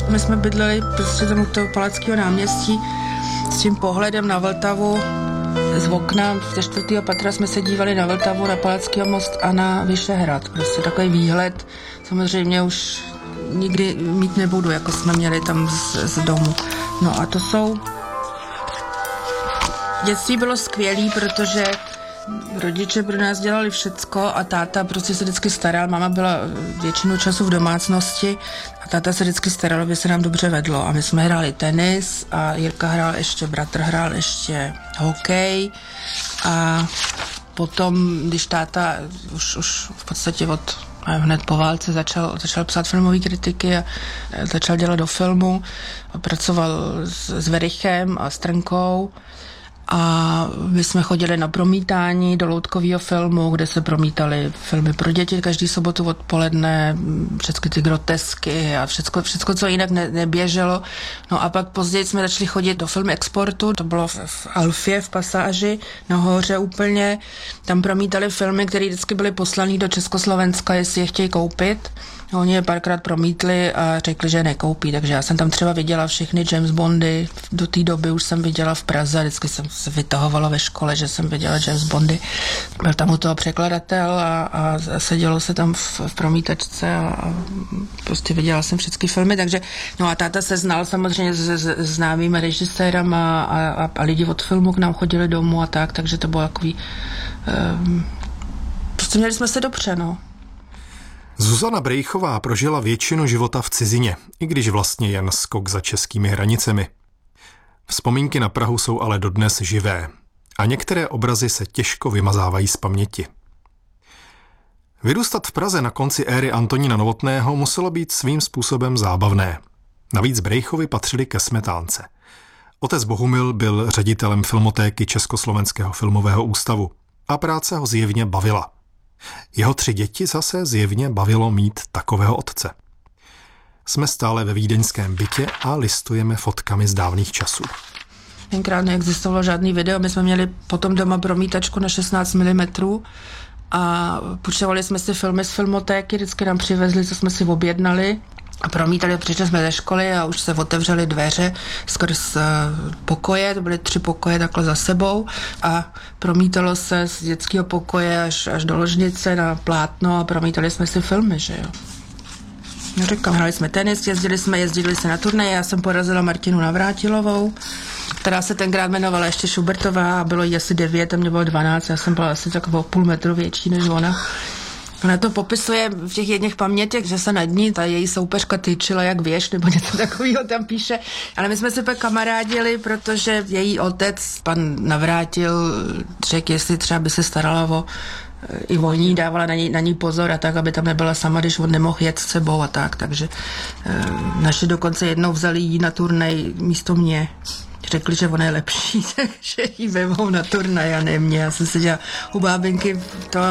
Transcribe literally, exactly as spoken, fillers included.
My jsme bydleli prostě tam u toho Palackého náměstí s tím pohledem na Vltavu. Z okna ze čtvrtého patra jsme se dívali na Vltavu, na Palacký most a na Vyšehrad. Prostě takový výhled samozřejmě už nikdy mít nebudu, jako jsme měli tam z, z domu. No a to jsou... Dětství bylo skvělý, protože rodiče pro nás dělali všecko a táta prostě se vždycky staral. Máma byla většinu času v domácnosti a táta se vždycky staral, aby se nám dobře vedlo. A my jsme hráli tenis a Jirka hrál ještě, bratr hrál ještě hokej a potom, když táta už, už v podstatě od hned po válce začal, začal psát filmové kritiky a začal dělat do filmu a pracoval s, s Verichem a s Trnkou. A my jsme chodili na promítání do loutkového filmu, kde se promítaly filmy pro děti každý sobotu odpoledne, všechny ty grotesky a všecko, všecko co jinak ne, neběželo. No a pak později jsme začali chodit do Film Exportu, to bylo v, v Alfě, v pasáži, nahoře úplně. Tam promítali filmy, které vždycky byly poslaný do Československa, jestli je chtějí koupit. Oni je párkrát promítli a řekli, že nekoupí, takže já jsem tam třeba viděla všechny James Bondy, do té doby už jsem viděla v Praze, vždycky jsem se vytahovala ve škole, že jsem viděla James Bondy. Byl tam u toho překladatel a, a sedělo se tam v, v promítačce a, a prostě viděla jsem všechny filmy, takže no a táta se znal samozřejmě s, s známými režisérama a, a, a lidi od filmu k nám chodili domů a tak, takže to bylo takový um, prostě měli jsme se dobře, no. Zuzana Brejchová prožila většinu života v cizině, i když vlastně jen skok za českými hranicemi. Vzpomínky na Prahu jsou ale dodnes živé a některé obrazy se těžko vymazávají z paměti. Vyrůstat v Praze na konci éry Antonína Novotného muselo být svým způsobem zábavné. Navíc Brejchovi patřili ke smetánce. Otec Bohumil byl ředitelem filmotéky Československého filmového ústavu a práce ho zjevně bavila. Jeho tři děti zase zjevně bavilo mít takového otce. Jsme stále ve vídeňském bytě a listujeme fotkami z dávných časů. Tenkrát neexistovalo žádný video, my jsme měli potom doma promítačku na šestnáct milimetrů a půjčovali jsme si filmy z filmotéky, vždycky nám přivezli, co jsme si objednali a promítali, přišli jsme ze školy a už se otevřely dveře skrz pokoje, to byly tři pokoje takhle za sebou a promítalo se z dětského pokoje až, až do ložnice na plátno a promítali jsme si filmy, že jo. No říkám, hrali jsme tenis, jezdili jsme, jezdili se na turnaje, já jsem porazila Martinu Navrátilovou, která se tenkrát jmenovala ještě Šubertová a bylo jí asi devět a mě bylo dvanáct, já jsem byla asi takovou půl metru větší než ona. Ona to popisuje v těch jedných pamětech, že se nad ní ta její soupeřka tyčila jak věž, nebo něco takového tam píše. Ale my jsme se pak kamarádili, protože její otec, pan Navrátil, řekl, jestli třeba by se starala o i o ní, dávala na ní, na ní pozor a tak, aby tam nebyla sama, když on nemohl jet s sebou a tak. Takže e, naši dokonce jednou vzali jí na turnej místo mě. Řekli, že ona je lepší, takže jí vemou na turnaj a ne mě. Já jsem seděla u bábinky to